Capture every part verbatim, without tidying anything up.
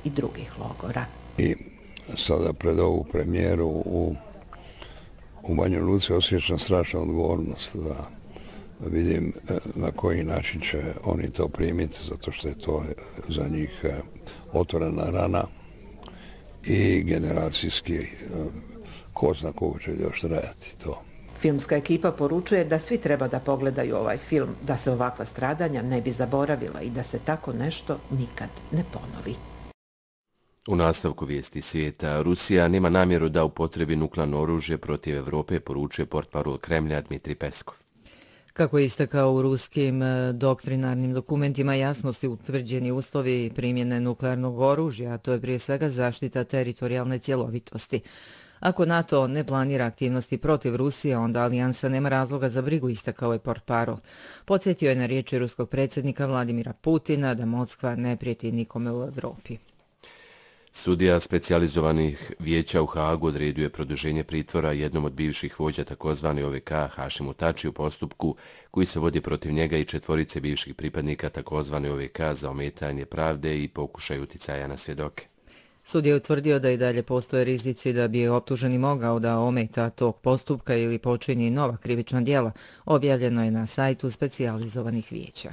i drugih logora. I sada pred ovu premijeru u, u Banja Luci osjećam strašnu odgovornost da vidim na koji način će oni to primiti, zato što je to za njih otvorena rana i generacijski ko zna koliko će još trajati to. Filmska ekipa poručuje da svi treba da pogledaju ovaj film, da se ovakva stradanja ne bi zaboravila i da se tako nešto nikad ne ponovi. U nastavku vijesti svijeta, Rusija nema namjeru da upotrebi nuklearno oružje protiv Evrope, poručuje portparol Kremlja Dmitrij Peskov. Kako je istakao u ruskim doktrinarnim dokumentima, jasno su utvrđeni uslovi primjene nuklearnog oružja, a to je prije svega zaštita teritorijalne cjelovitosti. Ako NATO ne planira aktivnosti protiv Rusije, onda alijansa nema razloga za brigu, istakao je portparol. Podsjetio je na riječi ruskog predsjednika Vladimira Putina da Moskva ne prijeti nikome u Evropi. Sudija specijalizovanih vijeća u Haagu odredio je produženje pritvora jednom od bivših vođa takozvani O V K Hašimu Tači u postupku koji se vodi protiv njega i četvorice bivših pripadnika takozvani O V K za ometanje pravde i pokušaj uticaja na svjedoke. Sud je utvrdio da i dalje postoje rizici da bi optuženi mogao da ometa tog postupka ili počini nova krivična djela. Objavljeno je na sajtu specijalizovanih vijeća.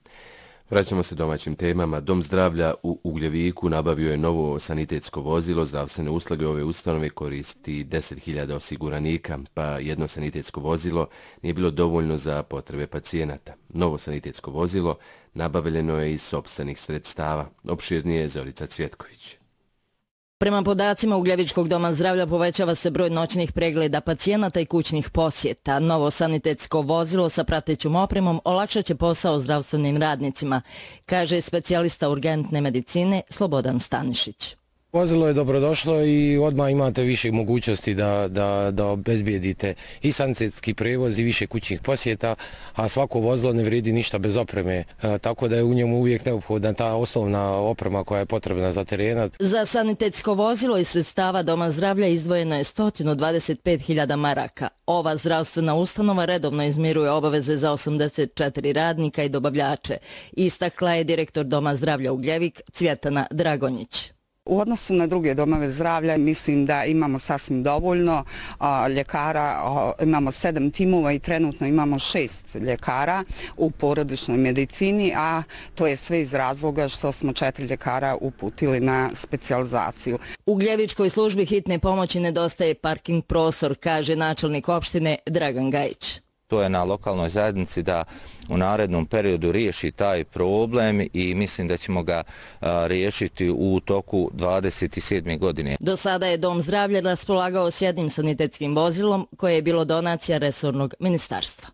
Vraćamo se domaćim temama. Dom zdravlja u Ugljeviku nabavio je novo sanitetsko vozilo. Zdravstvene usluge ove ustanove koristi deset hiljada osiguranika, pa jedno sanitetsko vozilo nije bilo dovoljno za potrebe pacijenata. Novo sanitetsko vozilo nabavljeno je iz sopstvenih sredstava. Opširnije je Zorica Cvjetković. Prema podacima Ugljevičkog doma zdravlja povećava se broj noćnih pregleda pacijenata i kućnih posjeta. Novo sanitetsko vozilo sa pratećom opremom olakšat će posao zdravstvenim radnicima, kaže specijalista urgentne medicine Slobodan Stanišić. Vozilo je dobrodošlo i odmah imate više mogućnosti da, da, da obezbijedite i sanitetski prevoz i više kućnih posjeta, a svako vozilo ne vrijedi ništa bez opreme, e, tako da je u njemu uvijek neophodna ta osnovna oprema koja je potrebna za terena. Za sanitetsko vozilo iz sredstava Doma zdravlja izdvojeno je sto dvadeset pet hiljada maraka. Ova zdravstvena ustanova redovno izmiruje obaveze za osamdeset četiri radnika i dobavljače, istakla je direktor Doma zdravlja Ugljevik Cvjetana Dragonjić. U odnosu na druge domove zdravlja mislim da imamo sasvim dovoljno a, ljekara, a, imamo sedam timova i trenutno imamo šest ljekara u porodičnoj medicini, a to je sve iz razloga što smo četiri ljekara uputili na specijalizaciju. U Ugljevičkoj službi hitne pomoći nedostaje parking prostor, kaže načelnik opštine Dragan Gajić. To je na lokalnoj zajednici da u narednom periodu riješi taj problem i mislim da ćemo ga a, riješiti u toku dvadeset sedme godine. Do sada je Dom zdravlja raspolagao s jednim sanitetskim vozilom koje je bilo donacija resornog ministarstva.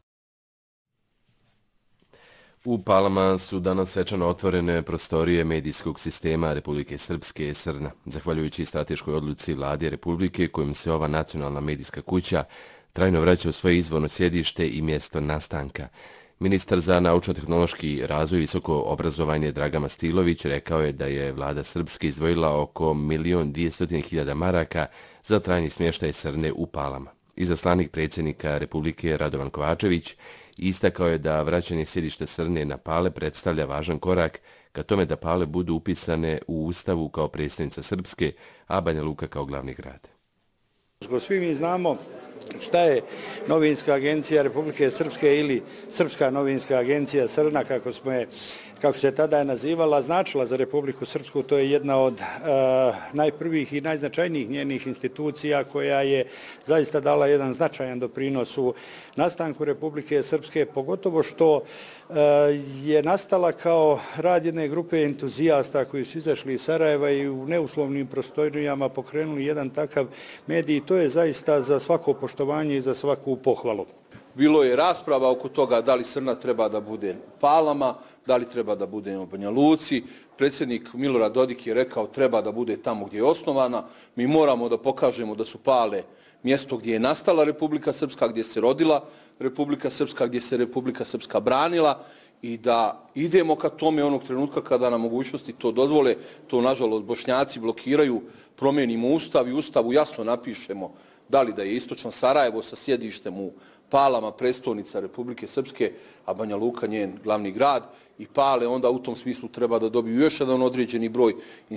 U Palama su danas svečano otvorene prostorije medijskog sistema Republike Srpske Srna, zahvaljujući strateškoj odluci Vlade Republike kojom se ova nacionalna medijska kuća trajno vraća u svoje izvorno sjedište i mjesto nastanka. Ministar za naučno-tehnološki razvoj i visoko obrazovanje Dragan Mastilović rekao je da je vlada Srpske izdvojila oko milion dvjesto hiljada maraka za trajni smještaj Srne u Palama. Izaslanik predsjednika Republike Radovan Kovačević istakao je da vraćanje sjedišta Srne na Pale predstavlja važan korak ka tome da Pale budu upisane u Ustavu kao predstavnica Srpske, a Banja Luka kao glavni grad. Svi mi znamo šta je novinska agencija Republike Srpske ili Srpska novinska agencija Srna, kako smo je, kako se tada je nazivala, značila za Republiku Srpsku. To je jedna od uh, najprvih i najznačajnijih njenih institucija koja je zaista dala jedan značajan doprinos u nastanku Republike Srpske, pogotovo što uh, je nastala kao rad jedne grupe entuzijasta koji su izašli iz Sarajeva i u neuslovnim prostorijama pokrenuli jedan takav medij. To je zaista za svako poštovanje i za svaku pohvalu. Bilo je rasprava oko toga da li Srna treba da bude u Palama, da li treba da bude u Banja Luci. Predsjednik Milorad Dodik je rekao treba da bude tamo gdje je osnovana. Mi moramo da pokažemo da su Pale mjesto gdje je nastala Republika Srpska, gdje se rodila Republika Srpska, gdje se Republika Srpska branila i da idemo ka tome onog trenutka kada na mogućnosti to dozvole. To, nažalost, Bošnjaci blokiraju, promijenimo Ustav i Ustavu jasno napišemo da li da je istočno Sarajevo sa sjedištem u Palama prestolnica Republike Srpske, a Banja Luka njen glavni grad, i Pale onda u tom smislu treba da dobiju još jedan određeni broj